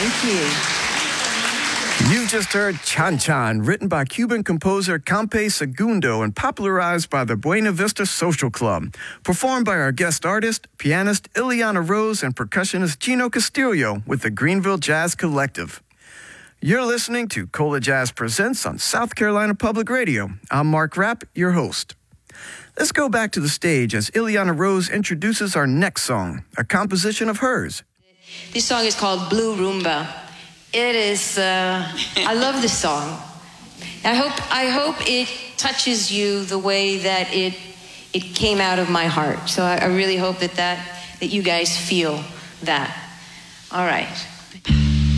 Thank you. You've just heard Chan Chan, written by Cuban composer Campe Segundo and popularized by the Buena Vista Social Club. Performed by our guest artist, pianist Ileana Rose and percussionist Gino Castillo with the Greenville Jazz Collective. You're listening to Cola Jazz Presents on South Carolina Public Radio. I'm Mark Rapp, your host. Let's go back to the stage as Ileana Rose introduces our next song, a composition of hers. This song is called Blue Rumba. It is, I love this song. I hope it touches you the way that it came out of my heart. So I really hope that you guys feel that. All right.